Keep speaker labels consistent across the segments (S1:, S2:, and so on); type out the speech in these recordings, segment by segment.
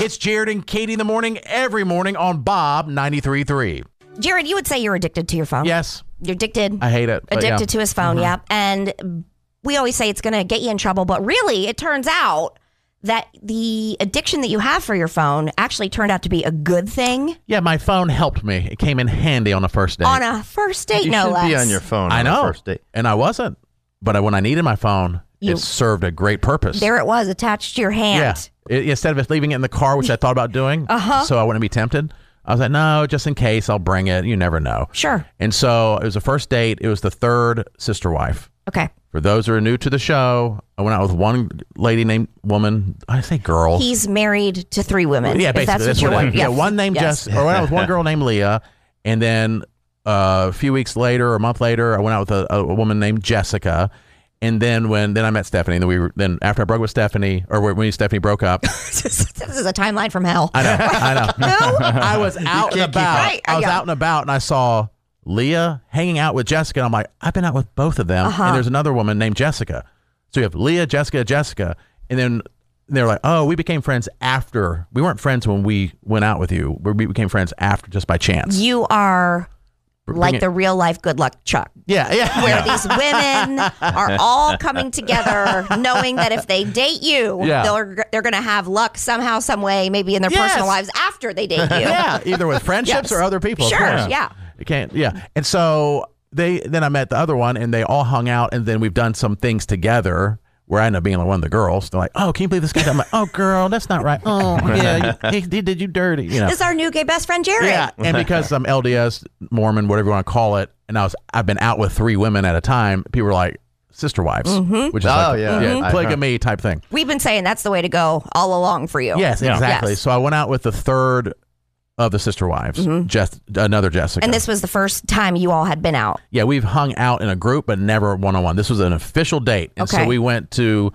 S1: It's Jared and Katie in the morning, every morning on Bob 93.3.
S2: Jared, you would say you're addicted to your phone.
S1: Yes.
S2: You're addicted.
S1: I hate it.
S2: Addicted to his phone, yeah. And we always say it's going to get you in trouble, but really, it turns out that the addiction that you have for your phone actually turned out to be a good thing.
S1: Yeah, my phone helped me. It came in handy on a first date.
S2: On a first date, no less.
S3: You should be on your phone
S1: I
S3: on
S1: know.
S3: a first date.
S1: And I wasn't. But when I needed my phone, it served a great purpose.
S2: There it was, attached to your hand.
S1: Yeah. Instead of leaving it in the car, which I thought about doing, so I wouldn't be tempted, I was like, no, just in case, I'll bring it. You never know.
S2: Sure.
S1: And so it was the first date. It was the third sister wife.
S2: Okay.
S1: For those who are new to the show, I went out with one lady named woman. I say girl.
S2: He's married to 3 women.
S1: Yeah, basically.
S2: That's what you're
S1: yeah, one named Jessica. I went out with one girl named Leah. And then a few weeks later, or a month later, I went out with a woman named Jessica. And then I met Stephanie. And then after I broke with Stephanie, or when Stephanie broke up.
S2: This is a timeline from hell.
S1: I know.
S2: No?
S1: I was out and about.
S2: Right.
S1: I was out and about, and I saw Leah hanging out with Jessica. And I'm like, I've been out with both of them. And there's another woman named Jessica. So you have Leah, Jessica. And then they're like, oh, we became friends after. We weren't friends when we went out with you. We became friends after, just by chance.
S2: You are like the real life good luck Chuck.
S1: Yeah.
S2: Where these women are all coming together knowing that if they date you, they're going to have luck somehow, some way, maybe in their personal lives after they date you.
S1: Yeah, either with friendships or other people.
S2: Sure,
S1: of course.
S2: yeah.
S1: You can't, yeah. And so then I met the other one, and they all hung out, and then we've done some things together where I ended up being like one of the girls. They're like, oh, can you believe this guy? I'm like, oh, girl, that's not right. Oh, yeah, he did you dirty. You know.
S2: This is our new gay best friend, Jared.
S1: Yeah, and because I'm LDS, Mormon, whatever you want to call it, and I've been out with 3 women at a time, people were like, sister wives, which is polygamy type thing.
S2: We've been saying that's the way to go all along for you.
S1: Yes, exactly.
S2: Yes.
S1: So I went out with the third of the sister wives, another Jessica.
S2: And this was the first time you all had been out.
S1: Yeah, we've hung out in a group, but never one-on-one. This was an official date. And so we went to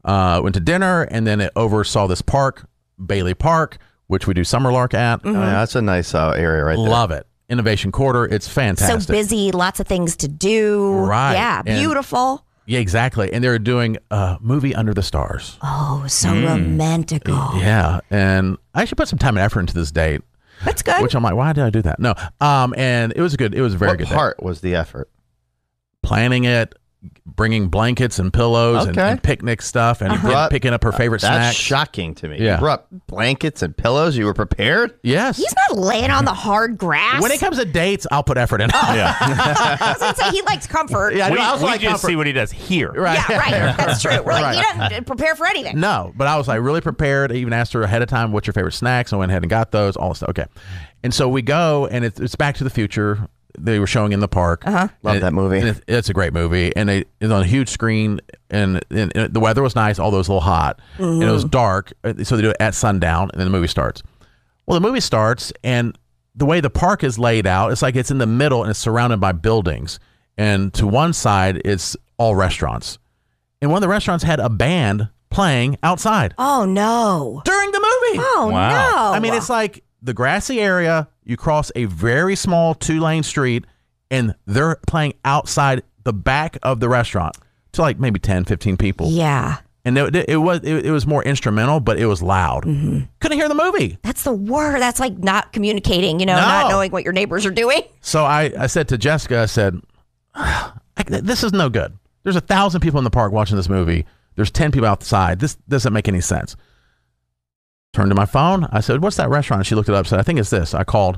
S1: dinner, and then it oversaw this park, Bailey Park, which we do Summer Lark at.
S3: Oh, yeah, that's a nice area right there.
S1: Love it. Innovation Quarter. It's fantastic.
S2: So busy, lots of things to do.
S1: Right.
S2: Yeah, beautiful.
S1: Yeah, exactly. And they're doing a movie Under the Stars.
S2: Oh, so romantical.
S1: Yeah. And I actually put some time and effort into this date.
S2: That's good.
S1: Which I'm like, why did I do that? No. And it was a very good day.
S3: What part was the effort?
S1: Planning it, bringing blankets and pillows and picnic stuff, and picking up her favorite snacks.
S3: That's shocking to me.
S1: Yeah.
S3: You brought blankets and pillows. You were prepared?
S1: Yes.
S2: He's not laying on the hard grass.
S1: When it comes to dates, I'll put effort in.
S2: I was going to say, he likes comfort.
S1: Yeah,
S4: we
S1: like
S4: just
S1: comfort.
S4: see what he does here.
S1: Right.
S2: Yeah, right. That's true. We're like, he doesn't prepare for anything.
S1: No, but I was like really prepared. I even asked her ahead of time, what's your favorite snacks? I went ahead and got those, all this stuff. Okay. And so we go, and it's Back to the Future. They were showing in the park.
S3: Love that movie.
S1: And it's a great movie. And it's on a huge screen, and the weather was nice, although it was a little hot. And it was dark. So they do it at sundown, and then the movie starts. Well, the movie starts, and the way the park is laid out, it's like it's in the middle, and it's surrounded by buildings. And to one side, it's all restaurants. And one of the restaurants had a band playing outside.
S2: Oh, no.
S1: During the movie.
S2: Oh,
S4: Wow.
S2: no.
S1: I mean, it's like the grassy area, you cross a very small 2-lane street, and they're playing outside the back of the restaurant to like maybe 10, 15 people.
S2: Yeah.
S1: And it was more instrumental, but it was loud. Couldn't hear the movie.
S2: That's the word. That's like not communicating, not knowing what your neighbors are doing.
S1: So I said to Jessica, I said, this is no good. There's 1,000 people in the park watching this movie. There's 10 people outside. This doesn't make any sense. Turned to my phone. I said, what's that restaurant? She looked it up. Said, I think it's this. I called.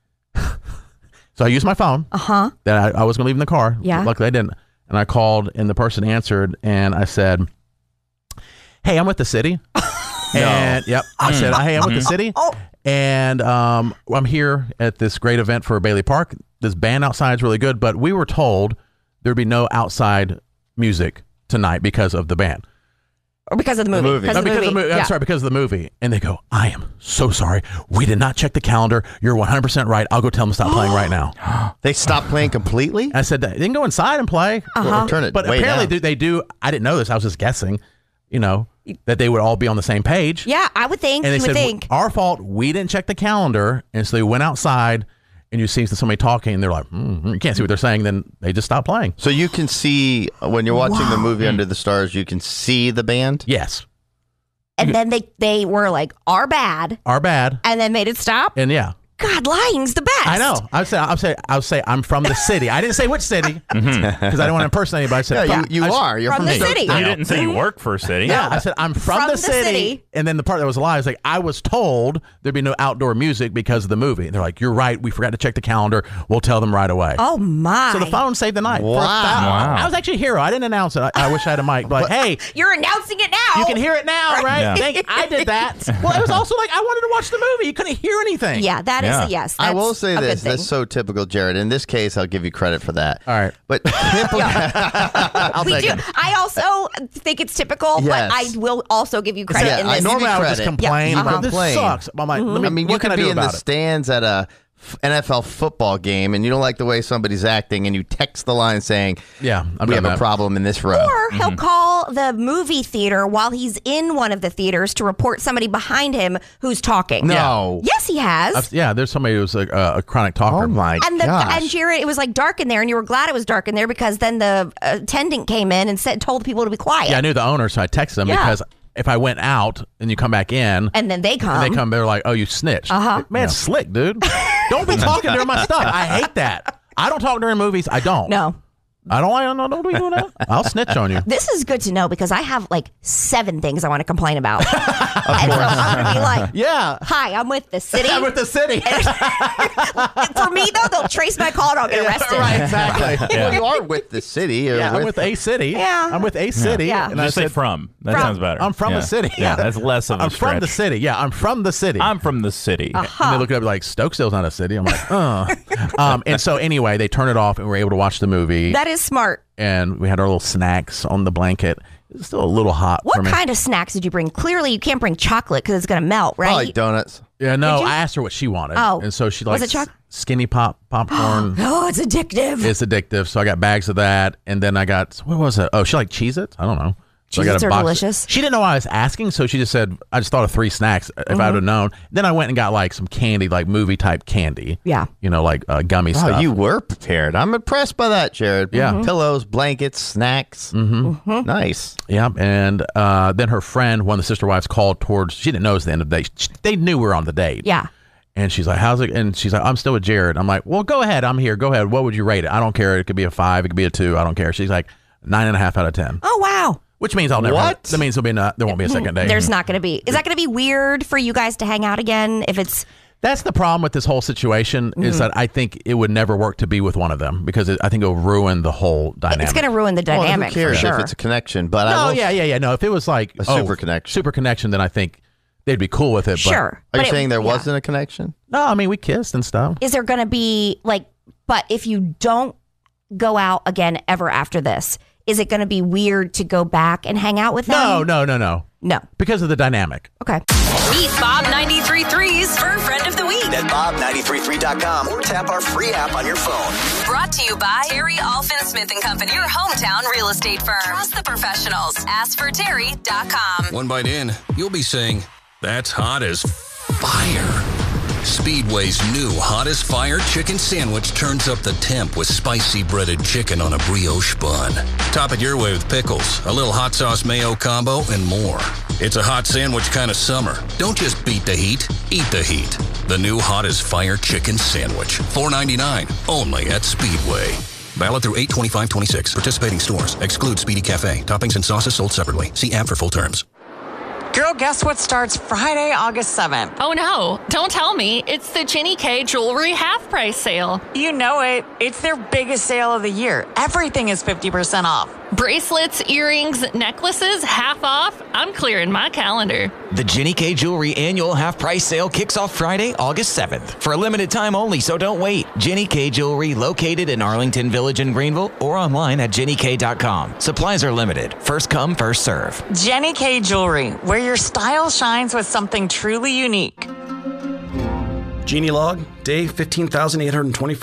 S1: So I used my phone. That I was going to leave in the car.
S2: Yeah.
S1: Luckily I didn't. And I called, and the person answered, and I said, hey, I'm with the city. And I said, hey, I'm with the city. And I'm here at this great event for Bailey Park. This band outside is really good, but we were told there'd be no outside music tonight because of the band.
S2: Or because of the movie.
S1: Because of the movie. I'm sorry, because of the movie. And they go, I am so sorry. We did not check the calendar. You're 100% right. I'll go tell them to stop playing right now.
S3: They stopped playing completely?
S1: I said, they can go inside and play.
S3: Or turn it
S1: But
S3: way
S1: apparently
S3: down.
S1: they do. I didn't know this. I was just guessing, that they would all be on the same page.
S2: Yeah, I would think.
S1: And they
S2: You would
S1: said,
S2: think.
S1: our fault. We didn't check the calendar. And so they went outside, and you see somebody talking, and they're like, you can't see what they're saying. Then they just stopped playing.
S3: So you can see, when you're watching the movie Under the Stars, you can see the band?
S1: Yes.
S2: And then they were like, are bad, and then made it stop.
S1: And yeah.
S2: God, lying's the best.
S1: I know. I would say I'm from the city. I didn't say which city because I didn't want to impersonate anybody. I said
S3: You're
S2: from the city.
S4: You didn't say you work for a city.
S1: Yeah, I said I'm from the city. And then the part that was a lie is like I was told there'd be no outdoor music because of the movie. And they're like, you're right. We forgot to check the calendar. We'll tell them right away.
S2: Oh my!
S1: So the phone saved the night.
S3: Wow.
S1: I was actually a hero. I didn't announce it. I wish I had a mic. But hey,
S2: you're announcing it now.
S1: you can hear it now, right?
S4: Yeah.
S1: I did that. Well, it was also like I wanted to watch the movie. You couldn't hear anything.
S2: Yeah, that is a yes.
S3: I will
S2: That's
S3: say
S2: a good
S3: this.
S2: thing.
S3: That's so typical, Jared. In this case, I'll give you credit for that.
S1: All right.
S3: But typical. I'll
S2: We
S3: take
S2: do.
S3: it.
S2: I also think it's typical,
S3: Yes.
S2: but I will also give you credit
S3: Yeah,
S2: in
S3: I
S2: this.
S3: know.
S1: Normally I would just
S3: credit.
S1: complain.
S2: Yeah,
S1: But this
S3: complain.
S1: sucks. I'm like, let me,
S3: I mean, you
S1: what can I
S3: could
S1: do
S3: be in the
S1: about it?
S3: stands at a NFL football game and you don't like the way somebody's acting and you text the line saying,
S1: Yeah, I've
S3: we
S1: done
S3: have a
S1: that.
S3: problem in this row.
S2: Or he'll call the movie theater while he's in one of the theaters to report somebody behind him who's talking.
S3: No.
S2: Yes, he has.
S1: Yeah, there's somebody who's like a chronic talker.
S3: Oh my
S2: and
S3: gosh.
S2: Jared, it was like dark in there, and you were glad it was dark in there because then the attendant came in and told people to be quiet.
S1: Yeah, I knew the owner, so I texted them
S2: Yeah.
S1: because if I went out and you come back in,
S2: And then they come.
S1: they're like, oh, you snitched.
S2: Uh-huh.
S1: Man, slick, dude. Don't be talking during my stuff. I hate that. I don't talk during movies. I don't.
S2: No.
S1: I don't be doing that. I'll snitch on you.
S2: This is good to know because I have like 7 things I want to complain about. And so I'm going to be like,
S1: Yeah.
S2: hi, I'm with the city.
S1: I'm with the city.
S2: For me, though, they'll trace my call and I'll get arrested.
S1: Right, exactly.
S3: Well, you are with the city. Or
S1: Yeah, I'm with a city.
S2: Yeah.
S1: I'm with a city.
S2: Yeah.
S1: And I
S4: Just say
S1: said,
S4: from. That
S2: From.
S4: sounds better.
S1: I'm from the city.
S4: Yeah, that's less of a
S1: I'm from the
S4: stretch.
S1: city. Yeah, I'm from the city.
S4: I'm from the city.
S1: And they look at it like, Stokesdale's not a city. I'm like, And so anyway, they turn it off and we're able to watch the movie.
S2: That is smart.
S1: And we had our little snacks on the blanket. It's still a little hot for
S2: What
S1: me.
S2: kind of snacks did you bring? Clearly, you can't bring chocolate because it's going to melt, right?
S3: Probably donuts.
S1: Yeah, no,
S2: Did you?
S1: I asked her what she wanted.
S2: Oh.
S1: And so she
S2: Was
S1: likes
S2: it chocolate?
S1: skinny popcorn.
S2: Oh, it's addictive.
S1: It's addictive. So I got bags of that. And then I got, what was it? Oh, she liked Cheez-Its? I don't know. So I got
S2: Cheez-Its
S1: a
S2: are
S1: box.
S2: delicious.
S1: She didn't know why I was asking, so she just said, I just thought of 3 snacks if I would have known. Then I went and got like some candy, like movie type candy.
S2: Yeah.
S1: You know, like gummy
S3: Oh,
S1: stuff.
S3: you were prepared. I'm impressed by that, Jared.
S1: Yeah.
S3: Pillows, blankets, snacks. Mm-hmm. Nice.
S1: Yeah, and then her friend, one of the sister wives, called towards. She didn't know it was the end of the day. They knew we were on the date.
S2: Yeah.
S1: And she's like, "How's it?" And she's like, "I'm still with Jared." I'm like, "Well, go ahead. I'm here. Go ahead. What would you rate it? I don't care. It could be a 5. It could be a 2. I don't care." She's like, 9.5 out of 10.
S2: Oh, wow.
S1: Which means I'll never.
S3: What?
S1: That means there won't be a second date.
S2: There's not going to be. Is that going to be weird for you guys to hang out again if it's.
S1: That's the problem with this whole situation is that I think it would never work to be with one of them because I think it'll ruin the whole dynamic.
S2: It's going to ruin the dynamic
S3: Well, who cares
S2: for sure.
S3: if it's a connection? But I
S1: No,
S3: will,
S1: yeah. No, if it was like
S3: A super connection.
S1: super connection, then I think they'd be cool with it. But,
S2: Sure.
S3: Are
S2: But
S3: you
S2: it-
S3: saying there
S2: yeah.
S3: wasn't a connection?
S1: No, I mean we kissed and stuff.
S2: Is there going to be like, but if you don't go out again ever after this, is it going to be weird to go back and hang out with them?
S1: No.
S2: No.
S1: Because of the dynamic.
S2: Okay.
S5: Meet Bob 93.3's for Friend of the Week.
S6: At Bob933.com or tap our free app on your phone.
S5: Brought to you by Terry Alfin Smith & Company, your hometown real estate firm. Trust the professionals. AskForTerry.com.
S7: One bite in, you'll be saying, that's hot as fire. Speedway's new Hot as Fire chicken sandwich turns up the temp with spicy breaded chicken on a brioche bun. Top it your way with pickles, a little hot sauce mayo combo, and more. It's a hot sandwich kind of summer. Don't just beat the heat, eat the heat. The new Hot as Fire chicken sandwich, $4.99, only at Speedway. Valid through 8/25/26. Participating stores. Exclude Speedy Cafe. Toppings and sauces sold separately. See app for full terms.
S8: Girl, guess what starts Friday, August 7th?
S9: Oh no, don't tell me. It's the Ginny K Jewelry half price sale.
S8: You know it. It's their biggest sale of the year. Everything is 50% off.
S9: Bracelets, earrings, necklaces, half off. I'm clearing my calendar.
S10: The Ginny K Jewelry annual half-price sale kicks off Friday, August 7th. For a limited time only, so don't wait. Ginny K Jewelry, located in Arlington Village in Greenville, or online at jennyk.com. Supplies are limited. First come, first serve.
S8: Jenny K Jewelry, where your style shines with something truly unique.
S11: Genie log, day 15,824.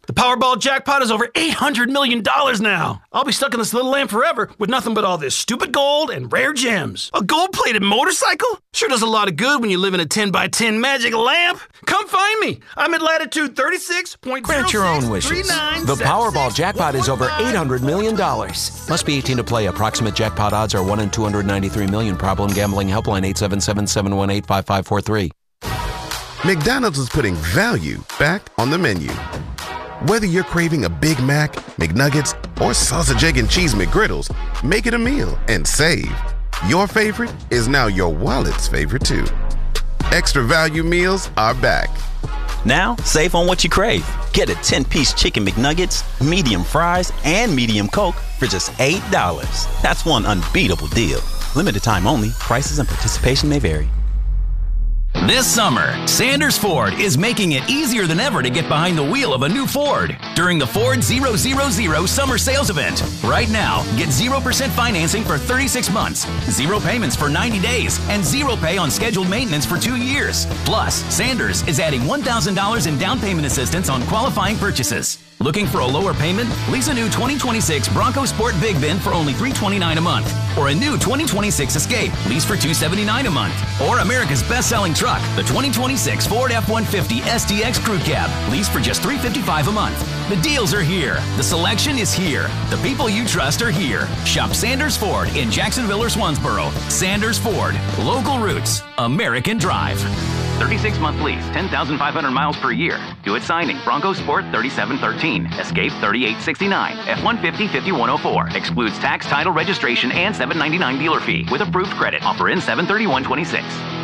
S11: The Powerball jackpot is over $800 million now. I'll be stuck in this little lamp forever with nothing but all this stupid gold and rare gems. A gold-plated motorcycle? Sure does a lot of good when you live in a 10x10 magic lamp. Come find me. I'm at latitude 36.06.
S12: Grant your own wishes. The Powerball jackpot is over $800 million. Must be 18 to play. Approximate jackpot odds are 1 in 293 million. Problem gambling helpline 877-718-5543.
S13: McDonald's is putting value back on the menu. Whether you're craving a Big Mac, McNuggets, or sausage, egg, and cheese McGriddles, make it a meal and save. Your favorite is now your wallet's favorite too. Extra value meals are back.
S14: Now, save on what you crave. Get a 10-piece chicken McNuggets, medium fries, and medium Coke for just $8. That's one unbeatable deal. Limited time only. Prices and participation may vary.
S15: This summer, Sanders Ford is making it easier than ever to get behind the wheel of a new Ford during the Ford 000 Summer Sales Event. Right now, get 0% financing for 36 months, 0 payments for 90 days, and 0 pay on scheduled maintenance for 2 years. Plus, Sanders is adding $1,000 in down payment assistance on qualifying purchases. Looking for a lower payment? Lease a new 2026 Bronco Sport Big Bin for only $329 a month. Or a new 2026 Escape, lease for $279 a month. Or America's best-selling truck, the 2026 Ford F-150 STX Crew Cab, lease for just $355 a month. The deals are here. The selection is here. The people you trust are here. Shop Sanders Ford in Jacksonville or Swansboro. Sanders Ford. Local roots. American drive.
S16: 36-month lease, 10,500 miles per year. Do it signing. Bronco Sport 3713. Escape 3869. F-150 5104. Excludes tax, title, registration, and $799 dealer fee with approved credit. Offer in 7/31/26.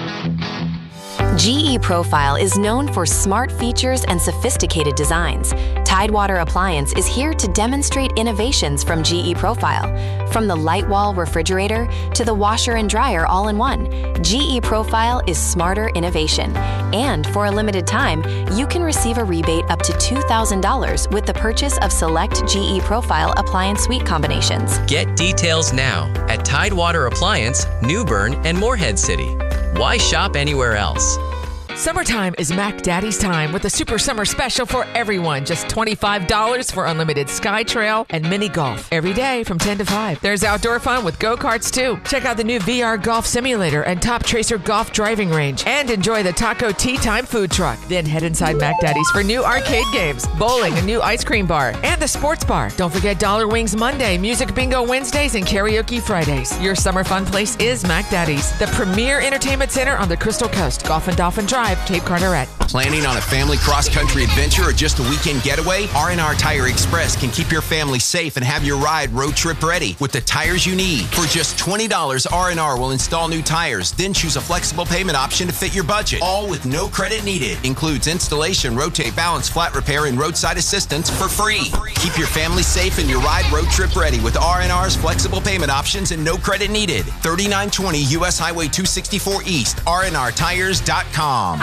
S17: GE Profile is known for smart features and sophisticated designs. Tidewater Appliance is here to demonstrate innovations from GE Profile. From the light wall refrigerator to the washer and dryer all in one, GE Profile is smarter innovation. And for a limited time, you can receive a rebate up to $2,000 with the purchase of select GE Profile appliance suite combinations.
S18: Get details now at Tidewater Appliance, New Bern, and Morehead City. Why shop anywhere else?
S19: Summertime is Mac Daddy's time with a super summer special for everyone. Just $25 for unlimited Sky Trail and mini golf every day from 10 to 5. There's outdoor fun with go-karts too. Check out the new VR Golf Simulator and Top Tracer Golf Driving Range and enjoy the Taco Tea Time food truck. Then head inside Mac Daddy's for new arcade games, bowling, a new ice cream bar, and the sports bar. Don't forget Dollar Wings Monday, Music Bingo Wednesdays, and Karaoke Fridays. Your summer fun place is Mac Daddy's, the premier entertainment center on the Crystal Coast, Golf and Dolphin Drive, Cape Carteret.
S20: Planning on a family cross-country adventure or just a weekend getaway? R&R Tire Express can keep your family safe and have your ride road trip ready with the tires you need. For just $20, R&R will install new tires, then choose a flexible payment option to fit your budget. All with no credit needed. Includes installation, rotate, balance, flat repair, and roadside assistance for free. Keep your family safe and your ride road trip ready with R&R's flexible payment options and no credit needed. 3920 U.S. Highway 264 East, rnrtires.com.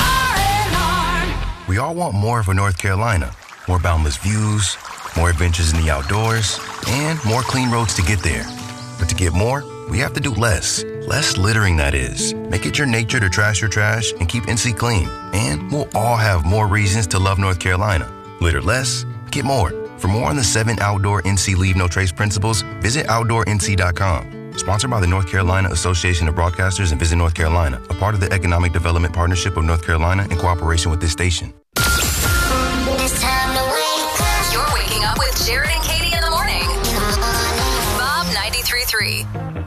S21: We all want more for North Carolina. More boundless views, more adventures in the outdoors, and more clean roads to get there. But to get more, we have to do less. Less littering, that is. Make it your nature to trash your trash and keep NC clean. And we'll all have more reasons to love North Carolina. Litter less, get more. For more on the 7 outdoor NC Leave No Trace principles, visit OutdoorNC.com. Sponsored by the North Carolina Association of Broadcasters and Visit North Carolina, a part of the Economic Development Partnership of North Carolina in cooperation with this station.
S5: It's time to wake up. You're waking up with Jared and Katie in the morning. Bob 93.3.